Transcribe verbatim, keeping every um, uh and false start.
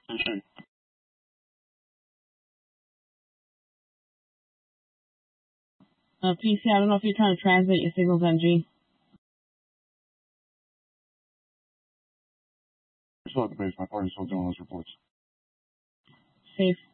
Sure. Uh, P C, I don't know if you're trying to transmit your signals on G. Still at the base. My party's still doing those reports. Safe.